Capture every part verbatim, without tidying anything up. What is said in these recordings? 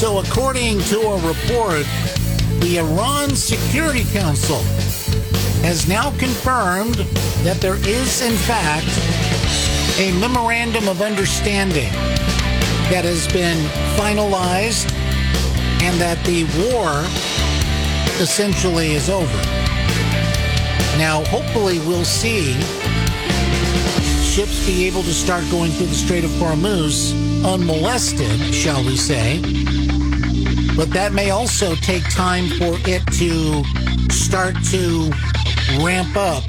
So according to a report, the Iran Security Council has now confirmed that there is, in fact, a memorandum of understanding that has been finalized and that the war essentially is over. Now, hopefully we'll see ships be able to start going through the Strait of Hormuz unmolested, shall we say. But that may also take time for it to start to ramp up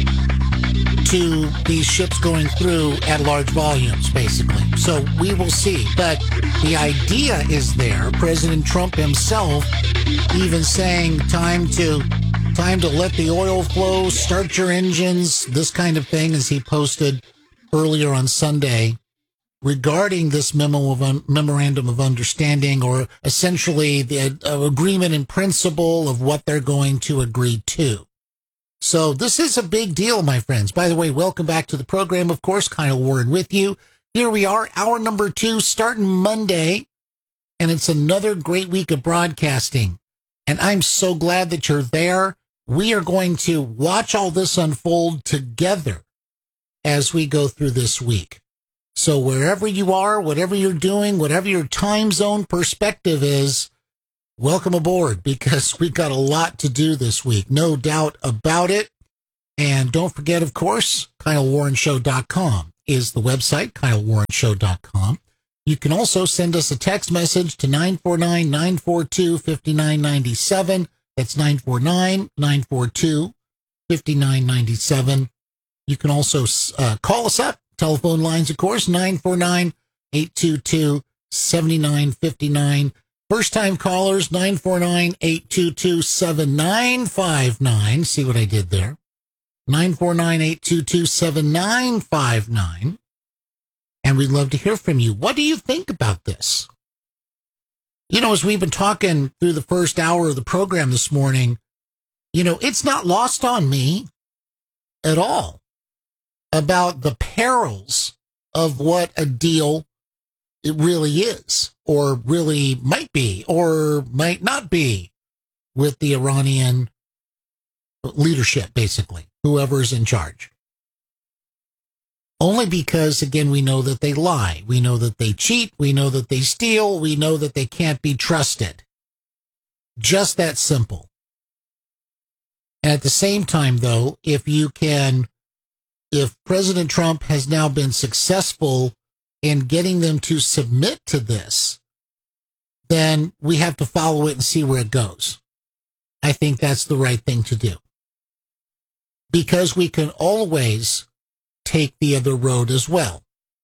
to these ships going through at large volumes, basically. So we will see. But the idea is there. President Trump himself even saying time to time to let the oil flow, start your engines, this kind of thing, as he posted earlier on Sunday regarding this memo of un- memorandum of understanding, or essentially the uh, agreement in principle of what they're going to agree to. So this is a big deal, my friends. By the way, welcome back to the program. Of course, Kyle Warren with you. Here we are, hour number two, starting Monday, and it's another great week of broadcasting. And I'm so glad that you're there. We are going to watch all this unfold together as we go through this week. So wherever you are, whatever you're doing, whatever your time zone perspective is, welcome aboard, because we've got a lot to do this week. No doubt about it. And don't forget, of course, Kyle Warren Show dot com is the website, Kyle Warren Show dot com. You can also send us a text message to nine four nine, nine four two, five nine nine seven. That's nine four nine, nine four two, five nine nine seven. You can also uh, call us up. Telephone lines, of course, nine four nine, eight two two, seven nine five nine. First-time callers, nine four nine, eight two two, seven nine five nine. See what I did there? nine four nine, eight two two, seven nine five nine. And we'd love to hear from you. What do you think about this? You know, as we've been talking through the first hour of the program this morning, you know, it's not lost on me at all about the perils of what a deal it really is, or really might be, or might not be, with the Iranian leadership, basically, whoever's in charge. Only because, again, we know that they lie. We know that they cheat. We know that they steal. We know that they can't be trusted. Just that simple. And at the same time, though, if you can, if President Trump has now been successful in getting them to submit to this, then we have to follow it and see where it goes. I think that's the right thing to do. Because we can always take the other road as well.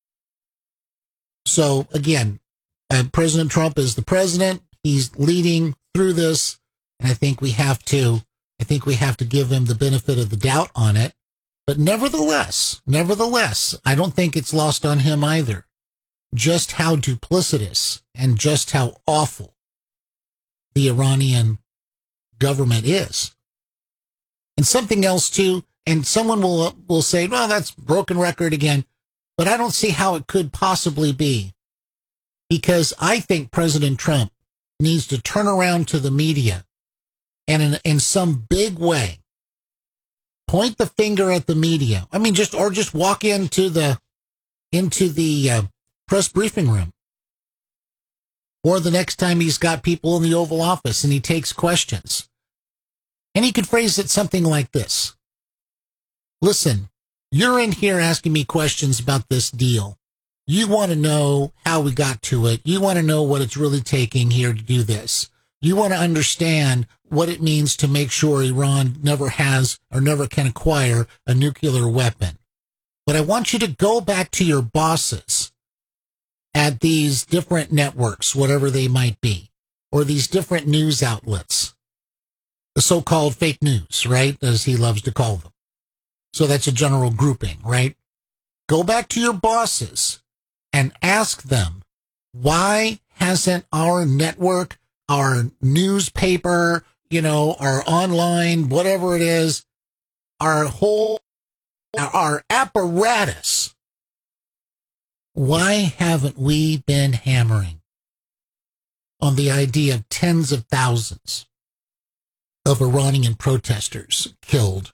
So again, uh, President Trump is the president. He's leading through this, and I think we have to, I think we have to give him the benefit of the doubt on it. But nevertheless, nevertheless, I don't think it's lost on him either, just how duplicitous and just how awful the Iranian government is. And something else too, and someone will will say, well, that's broken record again, but I don't see how it could possibly be, because I think President Trump needs to turn around to the media and in, in some big way point the finger at the media. I mean, just or just walk into the into the uh, press briefing room, or the next time he's got people in the Oval Office and he takes questions, and he could phrase it something like this: listen, you're in here asking me questions about this deal. You want to know how we got to it. You want to know what it's really taking here to do this. You want to understand what it means to make sure Iran never has or never can acquire a nuclear weapon. But I want you to go back to your bosses at these different networks, whatever they might be, or these different news outlets, the so-called fake news, right, as he loves to call them. So that's a general grouping, right? Go back to your bosses and ask them, why hasn't our network, our newspaper, you know, our online, whatever it is, our whole, our apparatus, why haven't we been hammering on the idea of tens of thousands of Iranian protesters killed.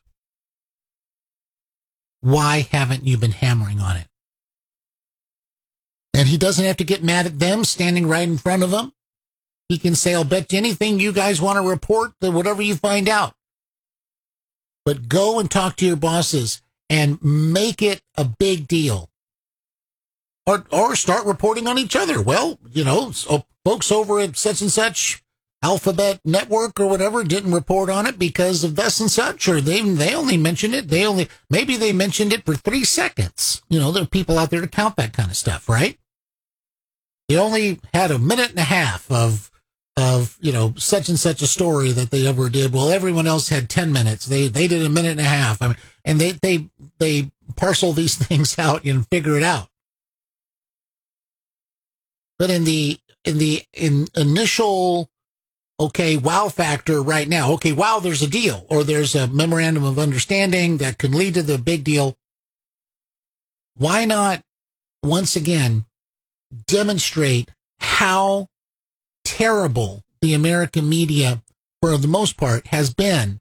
Why haven't you been hammering on it? And he doesn't have to get mad at them standing right in front of him. He can say, I'll bet you anything you guys want to report, that whatever you find out. But go and talk to your bosses and make it a big deal. Or, or start reporting on each other. Well, you know, so folks over at such and such Alphabet Network or whatever didn't report on it because of this and such, or they they only mentioned it. They only, maybe they mentioned it for three seconds. You know, there are people out there to count that kind of stuff, right? They only had a minute and a half of, of, you know, such and such a story that they ever did. Well, everyone else had ten minutes. They, they did a minute and a half. I mean, and they, they, they parcel these things out and figure it out. But in the, in the, in initial, okay, wow factor right now, okay, wow, there's a deal, or there's a memorandum of understanding that can lead to the big deal. Why not, once again, demonstrate how terrible the American media, for the most part, has been?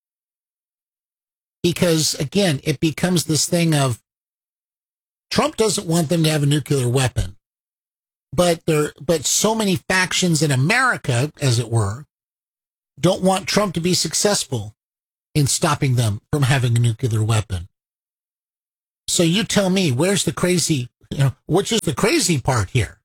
Because, again, it becomes this thing of Trump doesn't want them to have a nuclear weapon. But there, but so many factions in America, as it were, don't want Trump to be successful in stopping them from having a nuclear weapon. So you tell me, where's the crazy, you know, which is the crazy part here?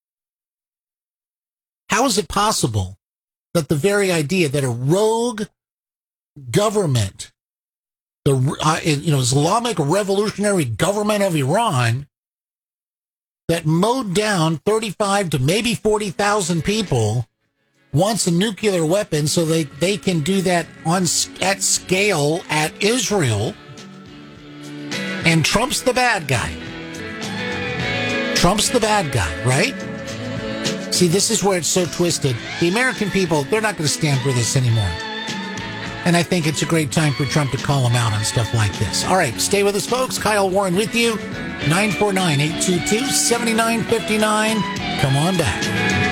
How is it possible that the very idea that a rogue government, the uh, you know, Islamic Revolutionary Government of Iran, that mowed down thirty-five to maybe forty thousand people, wants a nuclear weapon so they, they can do that on at scale at Israel, and Trump's the bad guy. Trump's the bad guy, right? See, this is where it's so twisted. The American people, they're not going to stand for this anymore. And I think it's a great time for Trump to call them out on stuff like this. All right, stay with us, folks. Kyle Warren with you. nine four nine, eight two two, seven nine five nine. Come on back.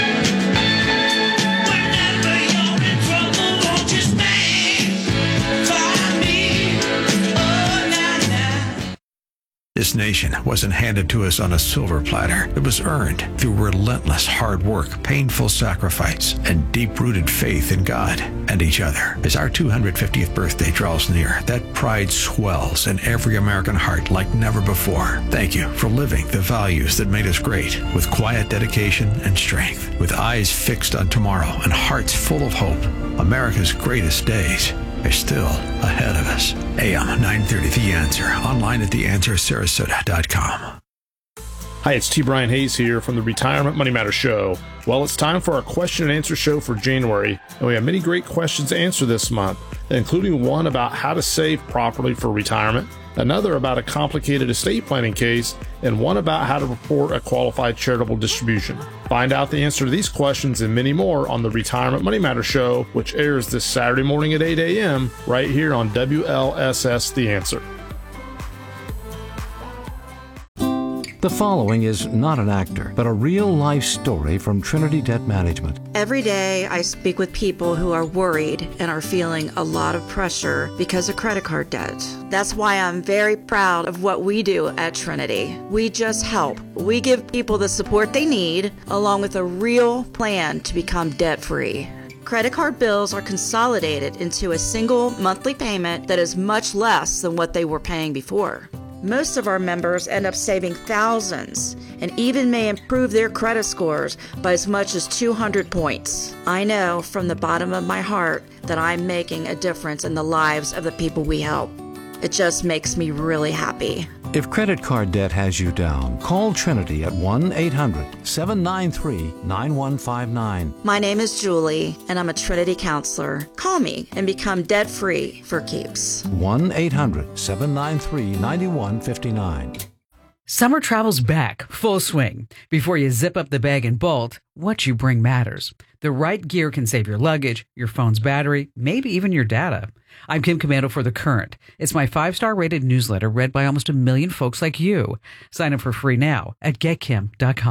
This nation wasn't handed to us on a silver platter. It was earned through relentless hard work, painful sacrifice, and deep-rooted faith in God and each other. As our two hundred fiftieth birthday draws near, that pride swells in every American heart like never before. Thank you for living the values that made us great, with quiet dedication and strength, with eyes fixed on tomorrow and hearts full of hope. America's greatest days are still ahead of us. A M nine thirty, The Answer. Online at the answer sarasota dot com. Hi, it's T. Brian Hayes here from the Retirement Money Matter Show. Well, it's time for our question and answer show for January, and we have many great questions to answer this month, including one about how to save properly for retirement, another about a complicated estate planning case, and one about how to report a qualified charitable distribution. Find out the answer to these questions and many more on the Retirement Money Matter Show, which airs this Saturday morning at eight a.m. right here on W L S S The Answer. The following is not an actor, but a real-life story from Trinity Debt Management. Every day I speak with people who are worried and are feeling a lot of pressure because of credit card debt. That's why I'm very proud of what we do at Trinity. We just help. We give people the support they need, along with a real plan to become debt-free. Credit card bills are consolidated into a single monthly payment that is much less than what they were paying before. Most of our members end up saving thousands and even may improve their credit scores by as much as two hundred points. I know from the bottom of my heart that I'm making a difference in the lives of the people we help. It just makes me really happy. If credit card debt has you down, call Trinity at one eight hundred, seven nine three, nine one five nine. My name is Julie, and I'm a Trinity counselor. Call me and become debt-free for keeps. one eight hundred, seven nine three, nine one five nine. Summer travel's back, full swing. Before you zip up the bag and bolt, what you bring matters. The right gear can save your luggage, your phone's battery, maybe even your data. I'm Kim Commando for The Current. It's my five-star rated newsletter read by almost a million folks like you. Sign up for free now at get kim dot com.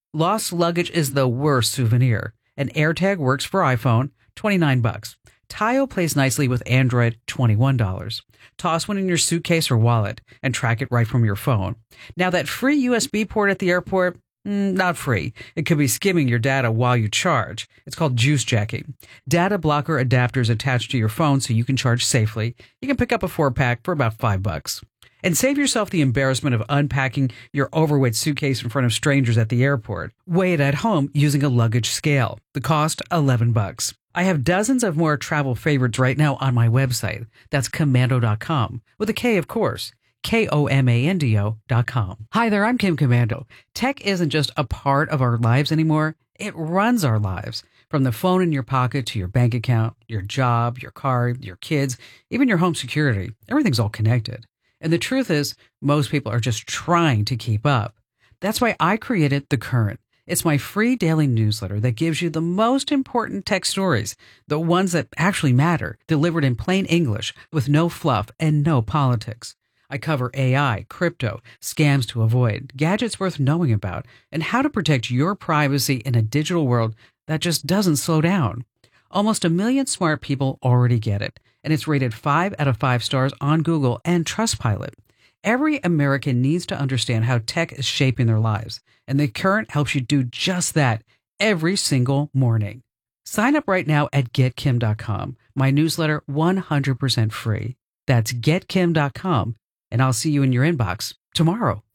Lost luggage is the worst souvenir. An AirTag works for iPhone, twenty-nine bucks. Tile plays nicely with Android, twenty-one dollars. Toss one in your suitcase or wallet and track it right from your phone. Now that free U S B port at the airport, mm, not free. It could be skimming your data while you charge. It's called juice jacking. Data blocker adapters attached to your phone so you can charge safely. You can pick up a four pack for about five bucks. And save yourself the embarrassment of unpacking your overweight suitcase in front of strangers at the airport. Weigh it at home using a luggage scale. The cost, eleven bucks. I have dozens of more travel favorites right now on my website. That's komando dot com, with a K, of course. K O M A N D O dot com. Hi there, I'm Kim Komando. Tech isn't just a part of our lives anymore. It runs our lives. From the phone in your pocket to your bank account, your job, your car, your kids, even your home security. Everything's all connected. And the truth is, most people are just trying to keep up. That's why I created The Current. It's my free daily newsletter that gives you the most important tech stories, the ones that actually matter, delivered in plain English with no fluff and no politics. I cover A I, crypto, scams to avoid, gadgets worth knowing about, and how to protect your privacy in a digital world that just doesn't slow down. Almost a million smart people already get it, and it's rated five out of five stars on Google and Trustpilot. Every American needs to understand how tech is shaping their lives, and The Current helps you do just that every single morning. Sign up right now at get kim dot com. My newsletter, one hundred percent free. That's get kim dot com, and I'll see you in your inbox tomorrow.